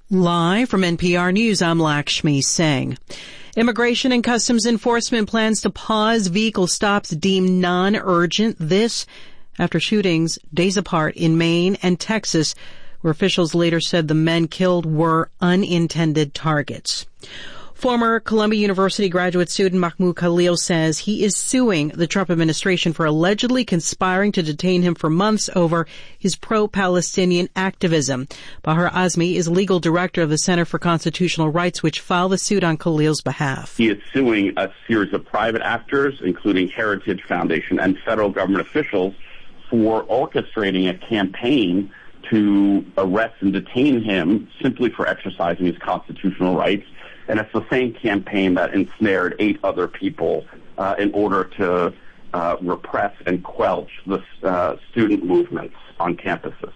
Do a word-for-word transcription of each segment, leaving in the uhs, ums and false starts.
Live from N P R News, I'm Lakshmi Singh. Immigration and Customs Enforcement plans to pause vehicle stops deemed non-urgent. This after shootings days apart in Maine and Texas, where officials later said the men killed were unintended targets. Former Columbia University graduate student Mahmoud Khalil says he is suing the Trump administration for allegedly conspiring to detain him for months over his pro-Palestinian activism. Bahar Azmi is legal director of the Center for Constitutional Rights, which filed the suit on Khalil's behalf. He is suing a series of private actors, including Heritage Foundation and federal government officials, for orchestrating a campaign to arrest and detain him simply for exercising his constitutional rights. And it's the same campaign that ensnared eight other people uh, in order to uh, repress and quelch the uh, student movements on campuses.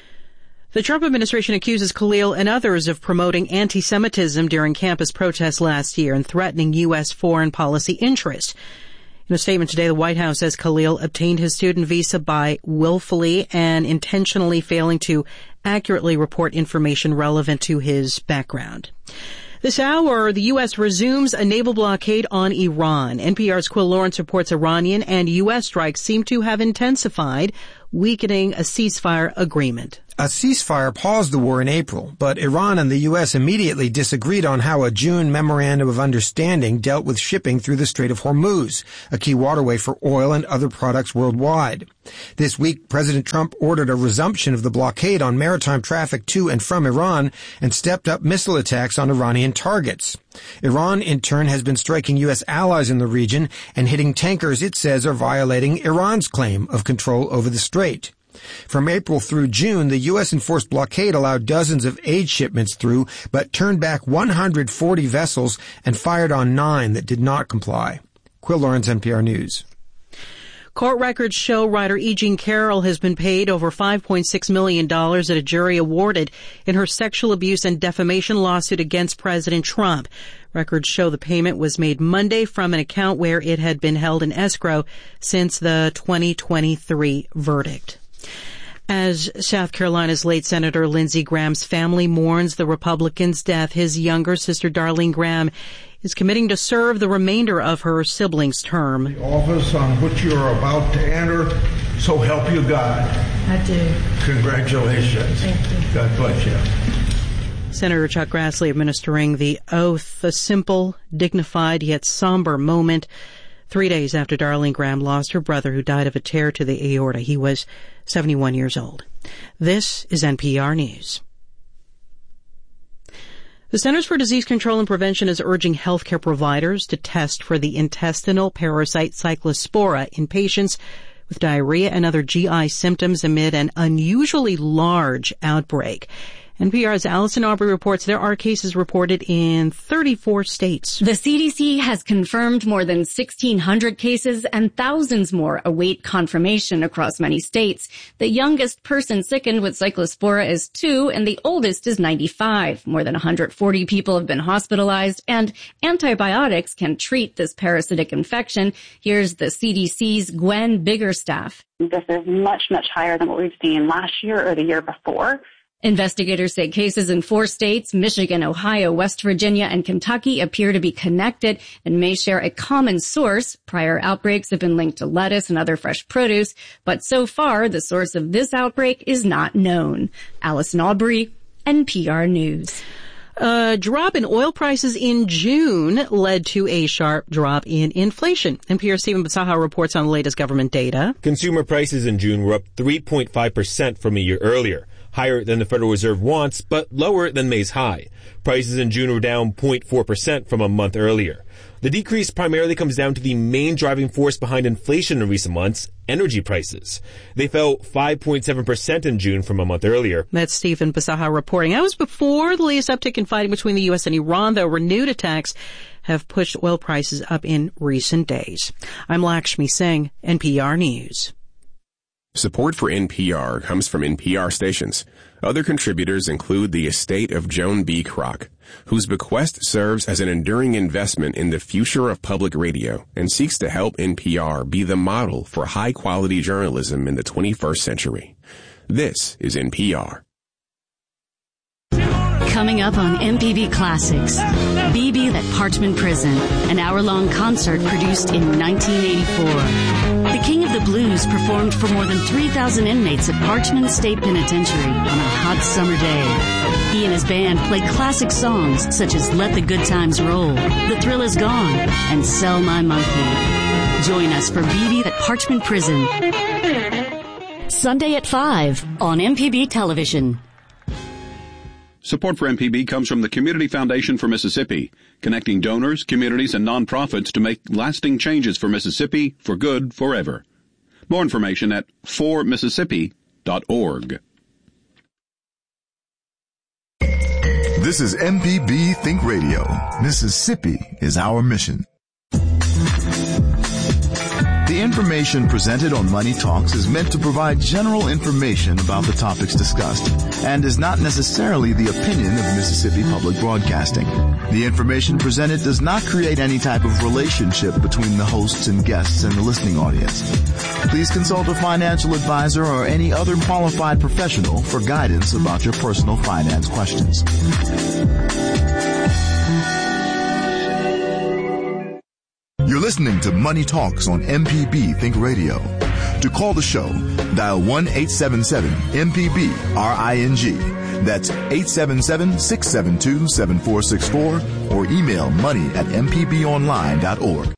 The Trump administration accuses Khalil and others of promoting anti-Semitism during campus protests last year and threatening U S foreign policy interests. In a statement today, the White House says Khalil obtained his student visa by willfully and intentionally failing to accurately report information relevant to his background. This hour, the U S resumes a naval blockade on Iran. N P R's Quill Lawrence reports Iranian and U S strikes seem to have intensified, weakening a ceasefire agreement. A ceasefire paused the war in April, but Iran and the U S immediately disagreed on how a June memorandum of understanding dealt with shipping through the Strait of Hormuz, a key waterway for oil and other products worldwide. This week, President Trump ordered a resumption of the blockade on maritime traffic to and from Iran and stepped up missile attacks on Iranian targets. Iran, in turn, has been striking U S allies in the region and hitting tankers it says are violating Iran's claim of control over the strait. From April through June, the U S enforced blockade allowed dozens of aid shipments through, but turned back one hundred forty vessels and fired on nine that did not comply. Quill Lawrence, N P R News. Court records show writer E. Jean Carroll has been paid over five point six million dollars that a jury awarded in her sexual abuse and defamation lawsuit against President Trump. Records show the payment was made Monday from an account where it had been held in escrow since the twenty twenty-three verdict. As South Carolina's late Senator Lindsey Graham's family mourns the Republican's death, his younger sister Darlene Graham is committing to serve the remainder of her sibling's term. The office on which you are about to enter, so help you God. I do. Congratulations. Thank you. God bless you. Senator Chuck Grassley administering the oath, a simple, dignified, yet somber moment three days after Darlene Graham lost her brother, who died of a tear to the aorta. He was seventy-one years old. This is N P R News. The Centers for Disease Control and Prevention is urging healthcare providers to test for the intestinal parasite Cyclospora in patients with diarrhea and other G I symptoms amid an unusually large outbreak. N P R's Allison Aubrey reports there are cases reported in thirty-four states. The C D C has confirmed more than sixteen hundred cases and thousands more await confirmation across many states. The youngest person sickened with Cyclospora is two and the oldest is ninety-five. More than one hundred forty people have been hospitalized and antibiotics can treat this parasitic infection. Here's the C D C's Gwen Biggerstaff. This is much, much higher than what we've seen last year or the year before. Investigators say cases in four states, Michigan, Ohio, West Virginia, and Kentucky, appear to be connected and may share a common source. Prior outbreaks have been linked to lettuce and other fresh produce, but so far the source of this outbreak is not known. Allison Aubrey, N P R News. A drop in oil prices in June led to a sharp drop in inflation. N P R's Stephen Basaha reports on the latest government data. Consumer prices in June were up three point five percent from a year earlier, higher than the Federal Reserve wants, but lower than May's high. Prices in June were down zero point four percent from a month earlier. The decrease primarily comes down to the main driving force behind inflation in recent months, energy prices. They fell five point seven percent in June from a month earlier. That's Stephen Basaha reporting. That was before the latest uptick in fighting between the U S and Iran, though renewed attacks have pushed oil prices up in recent days. I'm Lakshmi Singh, N P R News. Support for N P R comes from N P R stations. Other contributors include the estate of Joan B. Kroc, whose bequest serves as an enduring investment in the future of public radio and seeks to help N P R be the model for high-quality journalism in the twenty-first century. This is N P R. Coming up on M P B Classics, B B at Parchman Prison, an hour-long concert produced in nineteen eighty-four. The King of the Blues performed for more than three thousand inmates at Parchman State Penitentiary on a hot summer day. He and his band played classic songs such as Let the Good Times Roll, The Thrill Is Gone, and Sell My Monkey. Join us for B B at Parchman Prison, Sunday at five on M P B Television. Support for M P B comes from the Community Foundation for Mississippi, connecting donors, communities, and nonprofits to make lasting changes for Mississippi for good forever. More information at for mississippi dot org. This is M P B Think Radio. Mississippi is our mission. The information presented on Money Talks is meant to provide general information about the topics discussed and is not necessarily the opinion of Mississippi Public Broadcasting. The information presented does not create any type of relationship between the hosts and guests and the listening audience. Please consult a financial advisor or any other qualified professional for guidance about your personal finance questions. You're listening to Money Talks on M P B Think Radio. To call the show, dial one eight seven seven M P B R I N G. That's eight seven seven, six seven two, seven four six four or email money at m p b online dot org.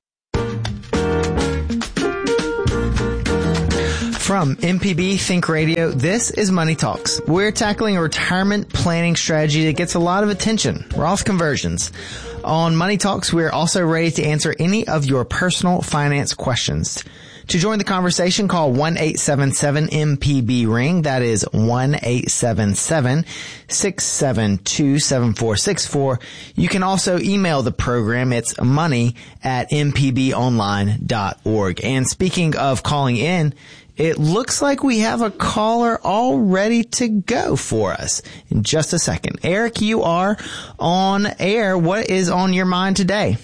From M P B Think Radio, this is Money Talks. We're tackling a retirement planning strategy that gets a lot of attention: Roth conversions. On Money Talks, we're also ready to answer any of your personal finance questions. To join the conversation, call one eight seven seven M P B ring. That is one eight seven seven, six seven two, seven four six four. You can also email the program. It's money at m p b online dot org. And speaking of calling in, it looks like we have a caller all ready to go for us in just a second. Eric, you are on air. What is on your mind today?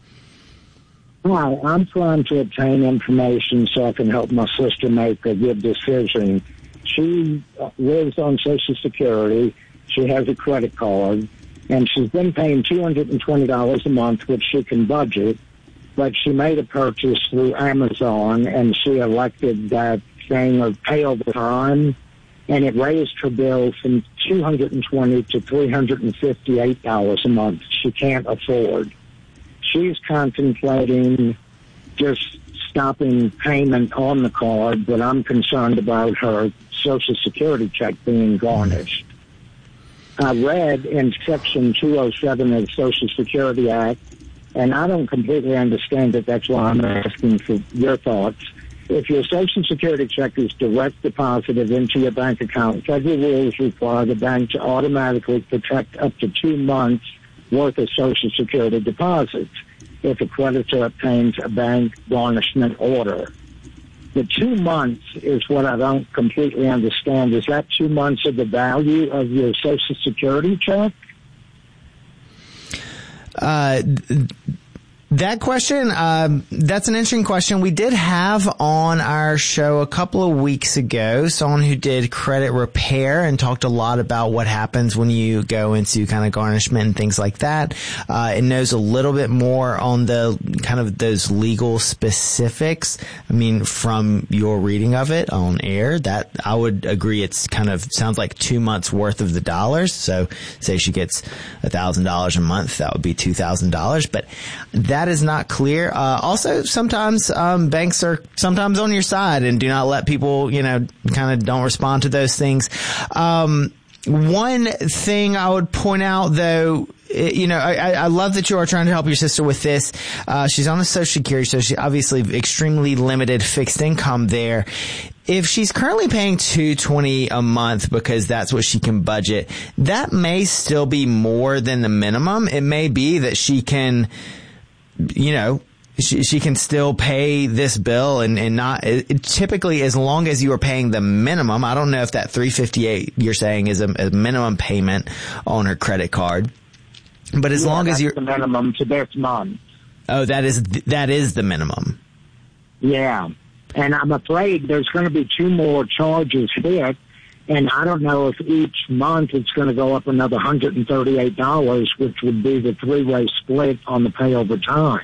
Hi, I'm trying to obtain information so I can help my sister make a good decision. She lives on Social Security. She has a credit card, and she's been paying two hundred twenty dollars a month, which she can budget. But she made a purchase through Amazon, and she elected that thing of pay over time, and it raised her bill from two hundred twenty dollars to three hundred fifty-eight dollars a month. She can't afford. She's contemplating just stopping payment on the card, but I'm concerned about her Social Security check being garnished. I read in Section two oh seven of the Social Security Act, and I don't completely understand it. That's why I'm asking for your thoughts. If your Social Security check is direct deposited into your bank account, federal rules require the bank to automatically protect up to two months' worth of Social Security deposits if a creditor obtains a bank garnishment order. The two months is what I don't completely understand. Is that two months of the value of your Social Security check? Uh, that question, um, that's an interesting question. We did have on our show a couple of weeks ago someone who did credit repair and talked a lot about what happens when you go into kind of garnishment and things like that. Uh, it knows a little bit more on the kind of those legal specifics. I mean, from your reading of it on air, that I would agree it's kind of sounds like two months worth of the dollars. So say she gets a thousand dollars a month, that would be two thousand dollars, but that That is not clear. Uh, also, sometimes um, banks are sometimes on your side and do not let people, you know, kind of don't respond to those things. Um, one thing I would point out, though, you know, I, I love that you are trying to help your sister with this. Uh, she's on the Social Security, so she obviously extremely limited fixed income there. If she's currently paying two hundred twenty dollars a month because that's what she can budget, that may still be more than the minimum. It may be that she can, you know, she, she can still pay this bill and, and not, it, typically as long as you are paying the minimum. I don't know if that three hundred fifty-eight dollars you're saying is a, a minimum payment on her credit card, but as yeah, long as you're the minimum to this month. Oh, that is, that is the minimum. Yeah. And I'm afraid there's going to be two more charges hit. And I don't know if each month it's going to go up another one hundred thirty-eight dollars, which would be the three-way split on the pay over time.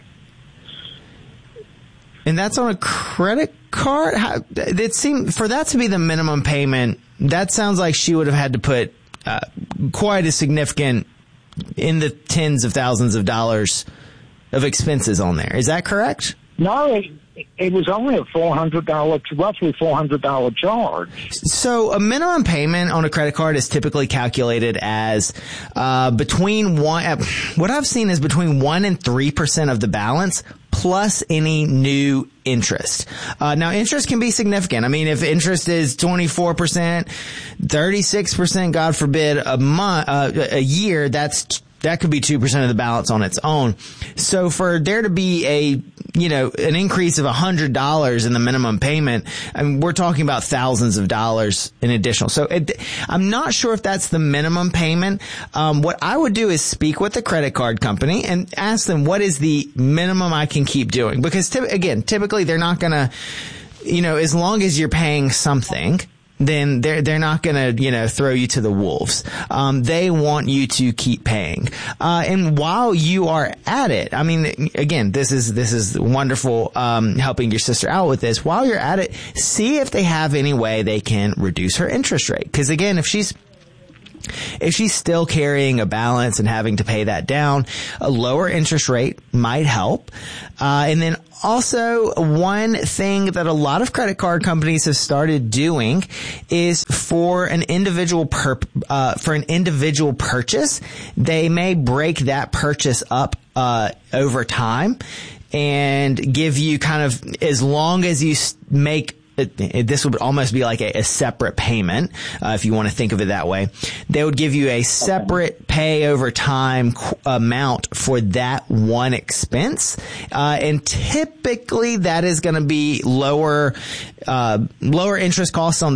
And that's on a credit card? How, it seemed, for that to be the minimum payment, that sounds like she would have had to put uh, quite a significant, in the tens of thousands of dollars of expenses on there. Is that correct? No, it, it was only a four hundred dollars, roughly four hundred dollars charge. So a minimum payment on a credit card is typically calculated as uh between one, uh, what I've seen is between one and three percent of the balance plus any new interest. Uh, now interest can be significant. I mean, if interest is twenty-four percent, thirty-six percent, God forbid, a month, uh, a year, that's that could be two percent of the balance on its own. So for there to be a, you know, an increase of one hundred dollars in the minimum payment, I mean, we're talking about thousands of dollars in additional. So it, I'm not sure if that's the minimum payment. Um, what I would do is speak with the credit card company and ask them, what is the minimum I can keep doing? Because ty- again, typically they're not going to, you know, as long as you're paying something, then they're, they're not gonna, you know, throw you to the wolves. Um, they want you to keep paying. Uh, and while you are at it, I mean, again, this is, this is wonderful, um, helping your sister out with this. While you're at it, see if they have any way they can reduce her interest rate. Cause again, if she's, if she's still carrying a balance and having to pay that down, a lower interest rate might help. Uh, and then also, one thing that a lot of credit card companies have started doing is for an individual per, uh, for an individual purchase, they may break that purchase up, uh, over time and give you kind of, as long as you make It, it, this would almost be like a, a separate payment, uh, if you want to think of it that way. They would give you a separate pay over time qu- amount for that one expense. Uh, and typically that is going to be lower, uh, lower interest costs on